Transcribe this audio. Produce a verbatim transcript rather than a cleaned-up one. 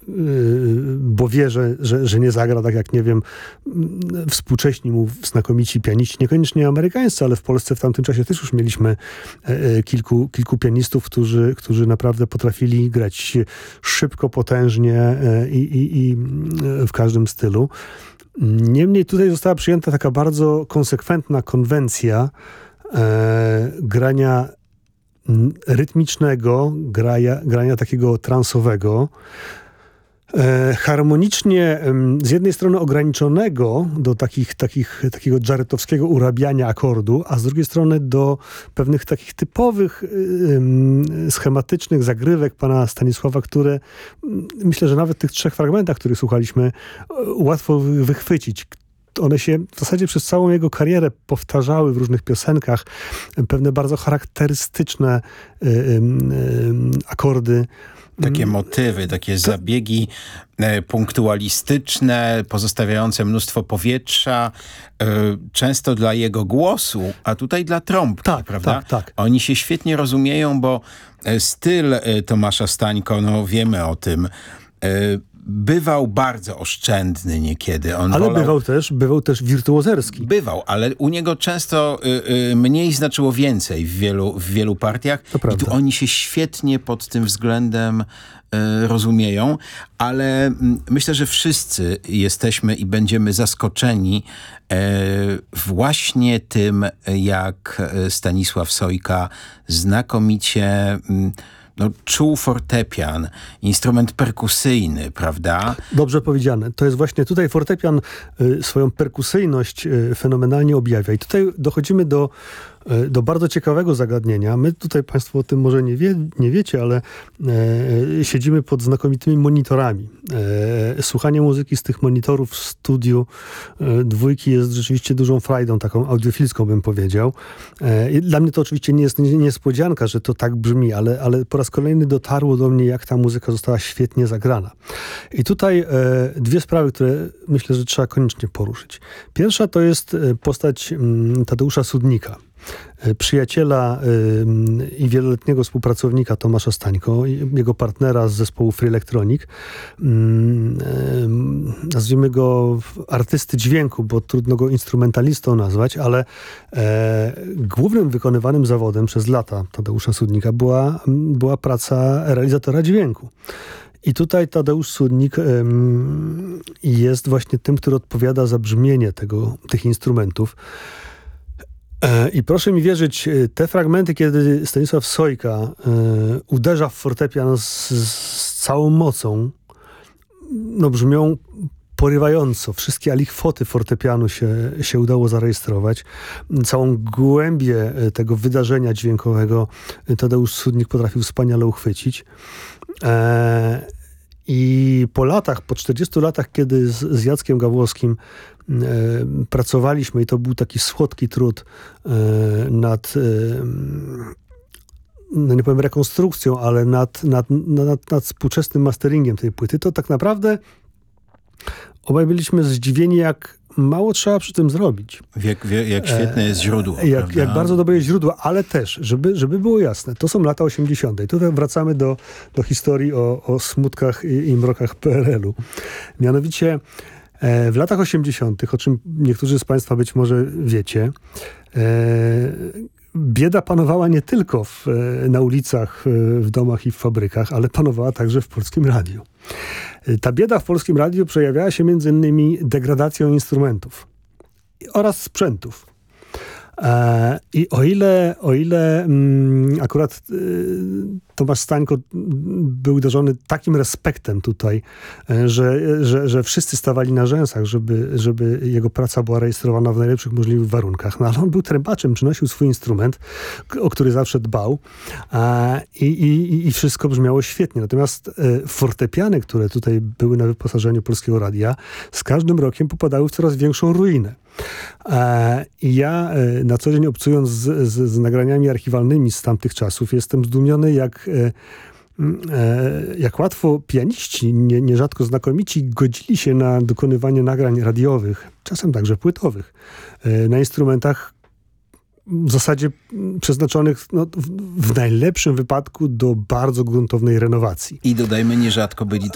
bo wie, że, że, że nie zagra, tak jak, nie wiem, współcześni mu znakomici pianiści, niekoniecznie amerykańscy, ale w Polsce w tamtym czasie też już mieliśmy kilku, kilku pianistów, którzy, którzy naprawdę potrafili grać szybko, potężnie i, i, i w każdym stylu. Niemniej tutaj została przyjęta taka bardzo konsekwentna konwencja e, grania rytmicznego, grania, grania takiego transowego, e, harmonicznie z jednej strony ograniczonego do takich, takich, takiego jarretowskiego urabiania akordu, a z drugiej strony do pewnych takich typowych, e, schematycznych zagrywek pana Stanisława, które myślę, że nawet w tych trzech fragmentach, których słuchaliśmy, łatwo wychwycić. One się w zasadzie przez całą jego karierę powtarzały w różnych piosenkach. Pewne bardzo charakterystyczne y, y, y, akordy. Takie motywy, takie to... zabiegi e, punktualistyczne, pozostawiające mnóstwo powietrza, e, często dla jego głosu, a tutaj dla trąbki, tak, prawda? Tak, tak. Oni się świetnie rozumieją, bo styl e, Tomasza Stańko, no wiemy o tym, e, bywał bardzo oszczędny niekiedy. On ale wolał... bywał też, bywał też wirtuozerski. Bywał, ale u niego często y, y, mniej znaczyło więcej w wielu, w wielu partiach. To prawda. I tu oni się świetnie pod tym względem y, rozumieją, ale y, myślę, że wszyscy jesteśmy i będziemy zaskoczeni y, właśnie tym, jak Stanisław Sojka znakomicie y, no, czuł fortepian, instrument perkusyjny, prawda? Dobrze powiedziane. To jest właśnie tutaj fortepian y, swoją perkusyjność y, fenomenalnie objawia. I tutaj dochodzimy do, y, do bardzo ciekawego zagadnienia. My tutaj państwo o tym może nie, wie, nie wiecie, ale y, siedzimy pod znakomitymi monitorami. Y, słuchanie muzyki z tych monitorów w studiu y, dwójki jest rzeczywiście dużą frajdą, taką audiofilską bym powiedział. Y, dla mnie to oczywiście nie jest niespodzianka, że to tak brzmi, ale, ale po raz kolejny dotarło do mnie, jak ta muzyka została świetnie zagrana. I tutaj e, dwie sprawy, które myślę, że trzeba koniecznie poruszyć. Pierwsza to jest postać m, Tadeusza Sudnika, e, przyjaciela e, i wieloletniego współpracownika Tomasza Stańko, jego partnera z zespołu Free Electronic. M, e, nazwijmy go artysty dźwięku, bo trudno go instrumentalistą nazwać, ale e, głównym wykonywanym zawodem przez lata Tadeusza Sudnika była, była praca realizatora dźwięku. I tutaj Tadeusz Sudnik um, jest właśnie tym, który odpowiada za brzmienie tego, tych instrumentów. E, I proszę mi wierzyć, te fragmenty, kiedy Stanisław Sojka e, uderza w fortepian z, z całą mocą, no brzmią porywająco. Wszystkie alichwoty fortepianu się, się udało zarejestrować. Całą głębię tego wydarzenia dźwiękowego Tadeusz Sudnik potrafił wspaniale uchwycić. E, I po latach, po czterdziestu latach, kiedy z, z Jackiem Gawłowskim e, pracowaliśmy i to był taki słodki trud e, nad e, no nie powiem rekonstrukcją, ale nad, nad, nad, nad współczesnym masteringiem tej płyty, to tak naprawdę obaj byliśmy zdziwieni, jak mało trzeba przy tym zrobić. Jak, jak świetne jest źródło. E, jak, jak bardzo dobre jest źródło, ale też, żeby, żeby było jasne, to są lata osiemdziesiąte. I tutaj wracamy do, do historii o, o smutkach i, i mrokach P R L u. Mianowicie e, w latach osiemdziesiątych, o czym niektórzy z państwa być może wiecie, e, bieda panowała nie tylko w, na ulicach, w domach i w fabrykach, ale panowała także w Polskim Radiu. Ta bieda w Polskim Radiu przejawiała się między innymi degradacją instrumentów oraz sprzętów. E, I o ile, o ile mm, akurat y, Tomasz Stańko był uderzony takim respektem tutaj, że, że, że wszyscy stawali na rzęsach, żeby, żeby jego praca była rejestrowana w najlepszych możliwych warunkach. No ale on był trębaczem, przynosił swój instrument, o który zawsze dbał a, i, i, i wszystko brzmiało świetnie. Natomiast e, fortepiany, które tutaj były na wyposażeniu Polskiego Radia, z każdym rokiem popadały w coraz większą ruinę. I ja na co dzień obcując z, z, z nagraniami archiwalnymi z tamtych czasów jestem zdumiony, jak, jak łatwo pianiści, nie, nierzadko znakomici, godzili się na dokonywanie nagrań radiowych, czasem także płytowych, na instrumentach w zasadzie przeznaczonych no, w, w najlepszym wypadku do bardzo gruntownej renowacji. I dodajmy, nierzadko byli